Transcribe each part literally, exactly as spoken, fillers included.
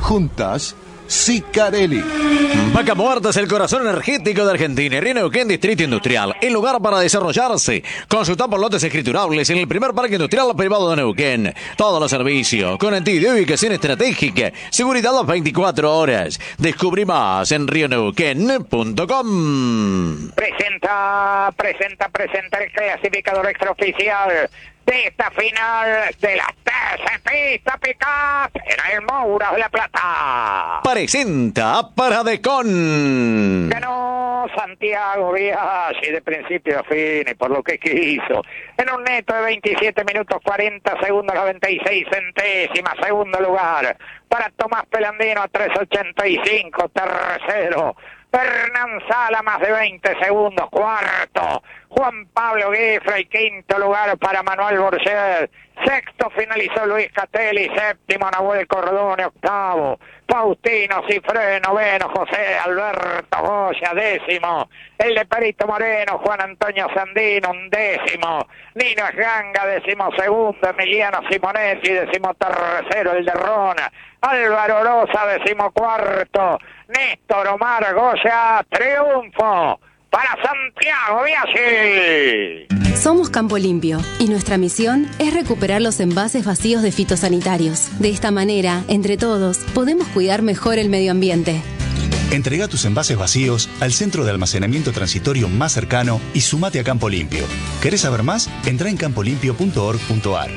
Juntas, Sicarelli. Vaca Muerta es el corazón energético de Argentina y Río Neuquén Distrito Industrial, el lugar para desarrollarse. Consulta por lotes escriturables en el primer parque industrial privado de Neuquén. Todos los servicios, conectividad y ubicación estratégica, seguridad las veinticuatro horas. Descubrí más en rio neuquén punto com. Presenta, presenta, presenta el clasificador extraoficial de esta final de las T C Pista Pickup en el Moura de la Plata. Presenta Paradecon. Ganó Santiago Biaggi de principio a fin y por lo que quiso. En un neto de veintisiete minutos cuarenta segundos noventa y seis centésimas. Segundo lugar para Tomás Pelandino a tres ochenta y cinco. Tercero Hernán Sala, más de veinte segundos. Cuarto, Juan Pablo Guifre. Y quinto lugar para Manuel Borget. Sexto finalizó Luis Catelli. Séptimo, Nahuel Cordone. Octavo, Faustino Cifré. Noveno, José Alberto Goya. Décimo, el de Perito Moreno, Juan Antonio Sandino. Undécimo, Nino Esganga. Décimo segundo, Emiliano Simonetti. Décimo tercero, el de Rona, Álvaro Rosa. Décimo cuarto, Néstor Omar Goya. Triunfo para Santiago Biaggi. Somos Campo Limpio y nuestra misión es recuperar los envases vacíos de fitosanitarios. De esta manera, entre todos, podemos cuidar mejor el medio ambiente. Entrega tus envases vacíos al centro de almacenamiento transitorio más cercano y sumate a Campo Limpio. ¿Querés saber más? Entrá en campo limpio punto org punto ar.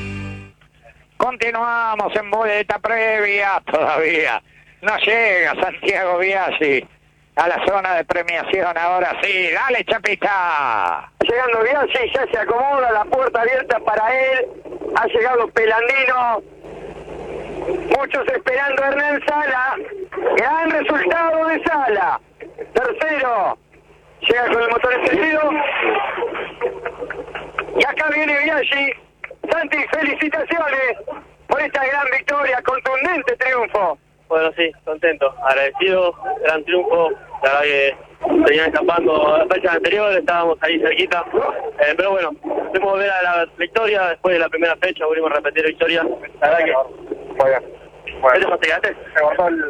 Continuamos en vuelta previa. Todavía no llega Santiago Biaggi a la zona de premiación. Ahora sí, dale, Chapita. Llegando Biaggi, ya se acomoda, la puerta abierta para él. Ha llegado Pelandino. Muchos esperando a Hernán Sala. Gran resultado de Sala. Tercero, llega con el motor encendido. Y acá viene Biaggi. Santi, felicitaciones por esta gran victoria, contundente triunfo. Bueno, sí, contento, agradecido, gran triunfo. La verdad que venían escapando las fechas anteriores, estábamos ahí cerquita. Eh, pero bueno, pudimos volver a la victoria después de la primera fecha, volvimos a repetir la victoria. La verdad que... Bueno, ¿qué te fastidiaste? Se cortó el...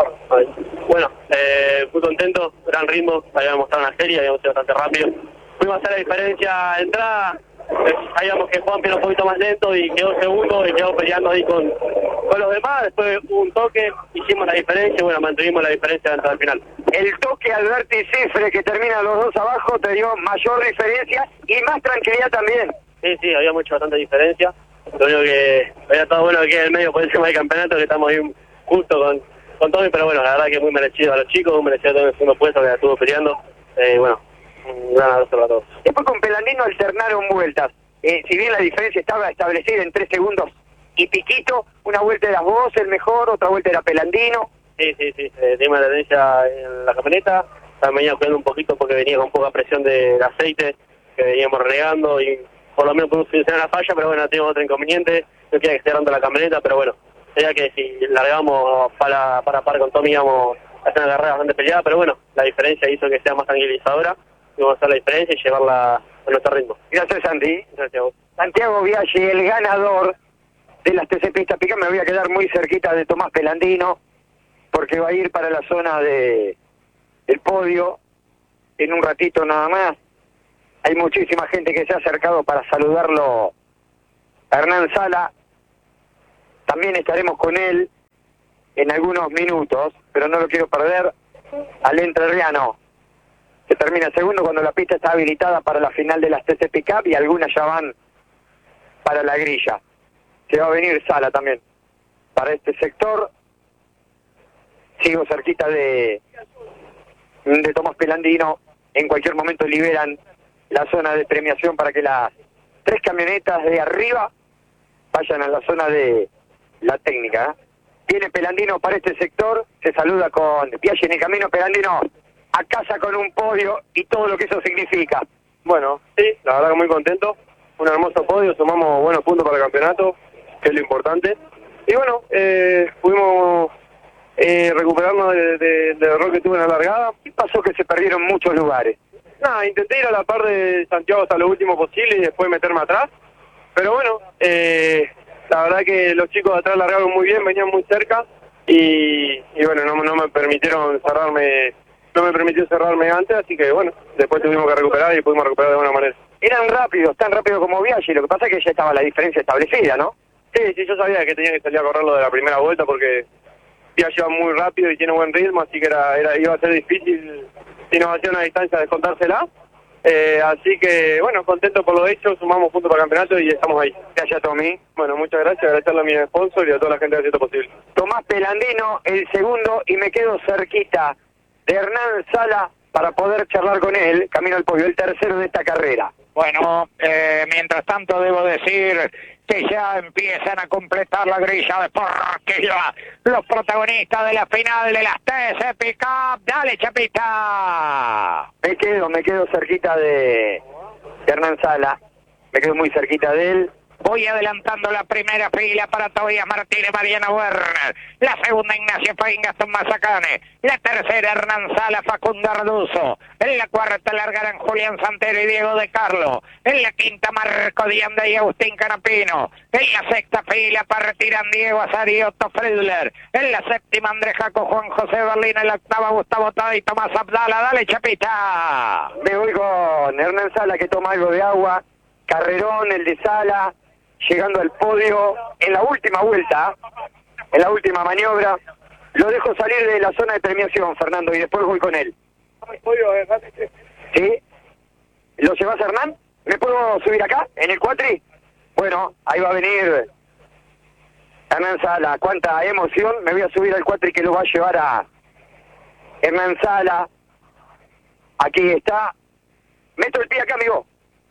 Uh, bueno, eh, muy contento, gran ritmo, habíamos mostrado una serie, habíamos sido bastante rápido. Fuimos a hacer la diferencia de entrada. Sabíamos que Juan era un poquito más lento y quedó segundo y quedó peleando ahí con, con los demás. Después hubo un toque, hicimos la diferencia y bueno, mantuvimos la diferencia hasta el final. El toque Alberti Cifre, que termina los dos abajo, te dio mayor diferencia y más tranquilidad también. Sí, sí, había mucha, bastante diferencia. Lo único que había estado bueno que quede en el medio por encima del campeonato, que estamos ahí justo con, con todo, pero bueno, la verdad que muy merecido a los chicos, muy merecido también el segundo puesto que la estuvo peleando. Eh, bueno, un gran abrazo para todos. Después con Pelandino alternaron vueltas. Eh, si bien la diferencia estaba establecida en tres segundos y piquito, una vuelta era vos el mejor, otra vuelta era Pelandino. Sí, sí, sí, eh, tenía una tendencia en la camioneta, también venía cuidando un poquito porque venía con poca presión de, de aceite, que veníamos renegando y por lo menos pudimos solucionar la falla, pero bueno, teníamos otro inconveniente, no quería que esté dando la camioneta, pero bueno, sería que si largamos para para par con Tommy íbamos a hacer una carrera bastante peleada, pero bueno, la diferencia hizo que sea más tranquilizadora, íbamos a hacer la diferencia y llevarla a nuestro ritmo. Gracias, Santi. Gracias a vos. Santiago Biaggi, el ganador de las T C Pista Pica. Me voy a quedar muy cerquita de Tomás Pelandino porque va a ir para la zona de el podio en un ratito nada más. Hay muchísima gente que se ha acercado para saludarlo a Hernán Sala. También estaremos con él en algunos minutos, pero no lo quiero perder, al entrerriano, que termina segundo cuando la pista está habilitada para la final de las T C Pickup y algunas ya van para la grilla. Se va a venir Sala también para este sector. Sigo cerquita de de Tomás Pelandino. En cualquier momento liberan la zona de premiación para que las tres camionetas de arriba vayan a la zona de la técnica. ¿eh? Viene Pelandino para este sector, se saluda con Biaggi en el camino. Pelandino a casa con un podio y todo lo que eso significa. Bueno, sí, la verdad que muy contento, un hermoso podio, sumamos buenos puntos para el campeonato, que es lo importante, y bueno, eh, pudimos eh, recuperarnos de, de, del error que tuve en la largada. ¿Qué pasó que se perdieron muchos lugares? Nada, intenté ir a la par de Santiago hasta lo último posible y después meterme atrás, pero bueno, eh, la verdad que los chicos de atrás largaron muy bien, venían muy cerca, y, y bueno, no, no me permitieron cerrarme, no me permitió cerrarme antes, así que bueno, después tuvimos que recuperar y pudimos recuperar de buena manera. Eran rápidos, tan rápidos como Biaggi, lo que pasa es que ya estaba la diferencia establecida, ¿no? Sí, sí, yo sabía que tenía que salir a correrlo de la primera vuelta porque Biaggi va muy rápido y tiene buen ritmo, así que era, era iba a ser difícil si nos hacía una distancia descontársela. Eh, así que, bueno, contento por lo hecho, sumamos puntos para el campeonato y estamos ahí. Gracias, Tommy. Bueno, muchas gracias, agradecerle a mi sponsor y a toda la gente que ha hecho posible. Tomás Pelandino, el segundo, y me quedo cerquita de Hernán Sala para poder charlar con él, camino al podio, el tercero de esta carrera. Bueno, eh, mientras tanto debo decir que ya empiezan a completar la grilla de porquería los protagonistas de la final de las T C P Cup. Dale, Chapita. Me quedo, me quedo cerquita de, de Hernán Sala, me quedo muy cerquita de él. Voy adelantando la primera fila para Tobías Martínez, Mariano Werner. La segunda, Ignacio Faín, Gastón Mazacane. La tercera, Hernán Sala, Facundo Arduzo. En la cuarta largarán Julián Santero y Diego de Carlo. En la quinta, Marco Dianda y Agustín Canapino. En la sexta fila partirán Diego Azar y Otto Friedler. En la séptima, Andrés Jaco, Juan José Berlín. En la octava, Gustavo Tada y Tomás Abdala. Dale, Chapita. Me voy con Hernán Sala, que toma algo de agua. Carrerón, el de Sala, llegando al podio en la última vuelta, en la última maniobra. Lo dejo salir de la zona de premiación, Fernando, y después voy con él. ¿Sí? ¿Lo llevas, Hernán? ¿Me puedo subir acá, en el cuatri? Bueno, ahí va a venir Hernán Sala. Cuánta emoción. Me voy a subir al cuatri que lo va a llevar a Hernán Sala. Aquí está. Meto el pie acá, amigo.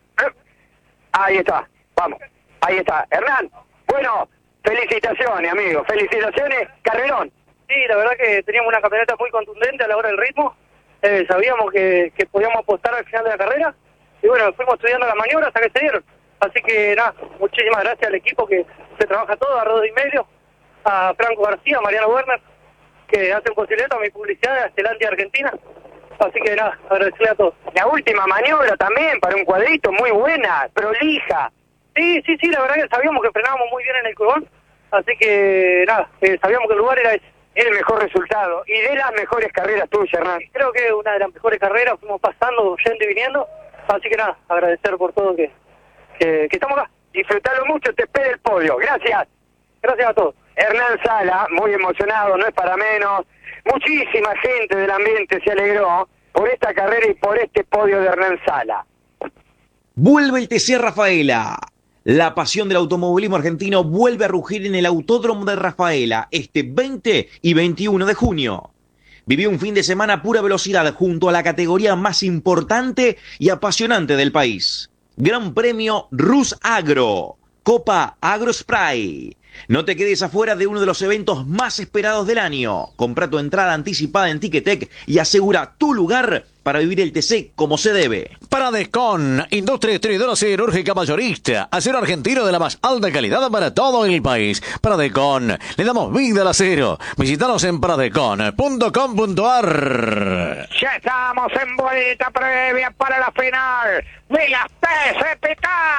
Ahí está. Vamos. Ahí está, Hernán. Bueno, felicitaciones, amigo. Felicitaciones, carrerón. Sí, la verdad que teníamos una camioneta muy contundente a la hora del ritmo. Eh, sabíamos que, que podíamos apostar al final de la carrera. Y bueno, fuimos estudiando las maniobras hasta que se dieron. Así que nada, muchísimas gracias al equipo que se trabaja todo, a Rodo y Medio, a Franco García, a Mariano Werner, que hacen posible a mi publicidad de Estelandia Argentina. Así que nada, agradecerle a todos. La última maniobra también para un cuadrito, muy buena, prolija. Sí, sí, sí, la verdad que sabíamos que frenábamos muy bien en el curvón, así que nada, eh, sabíamos que el lugar era ese. El mejor resultado y de las mejores carreras tuyas, Hernán. Creo que una de las mejores carreras, fuimos pasando, yendo y viniendo, así que nada, agradecer por todo que, que, que estamos acá. Disfrutalo mucho, te espera el podio. Gracias. Gracias a todos. Hernán Sala, muy emocionado, no es para menos. Muchísima gente del ambiente se alegró por esta carrera y por este podio de Hernán Sala. Vuelve el T C Rafaela. La pasión del automovilismo argentino vuelve a rugir en el Autódromo de Rafaela este veinte y veintiuno de junio. Vivió un fin de semana a pura velocidad junto a la categoría más importante y apasionante del país. Gran Premio Rus Agro, Copa Agro Spray. No te quedes afuera de uno de los eventos más esperados del año. Compra tu entrada anticipada en Ticketek y asegura tu lugar para vivir el T C como se debe. Paradescon, industria distribuidora siderúrgica mayorista, acero argentino de la más alta calidad para todo el país. Paradescon, le damos vida al acero. Visítanos en paradescon punto com punto ar. Ya estamos en vuelta previa para la final de las T C P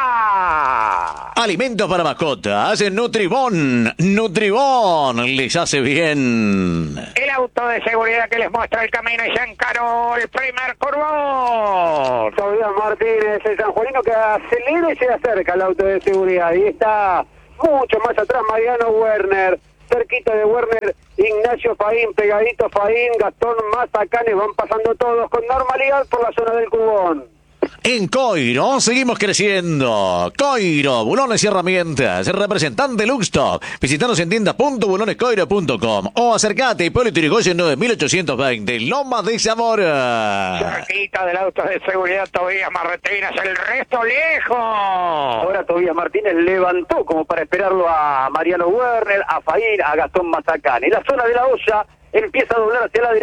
K. Alimentos para mascotas, Nutribón. Nutribón les hace bien. El auto de seguridad que les muestra el camino y se encaró el primer curvón. Tobías Martínez, el sanjuanino que acelera y se acerca al auto de seguridad. Y está mucho más atrás Mariano Werner. Cerquita de Werner, Ignacio Faín, pegadito Faín, Gastón Mazacane. Van pasando todos con normalidad por la zona del curvón. En Coiro seguimos creciendo. Coiro, bulones y herramientas. Representante Luxtop. Visítanos en tienda punto bulones coiro punto com o acercate a Hipólito Yrigoyen nueve mil ochocientos veinte, Loma de Zamora. Cerquita del auto de seguridad Tobías Martínez, el resto lejos. Ahora Tobías Martínez levantó como para esperarlo a Mariano Werner, a Faín, a Gastón Mazacane. En la zona de la olla empieza a doblar hacia la derecha.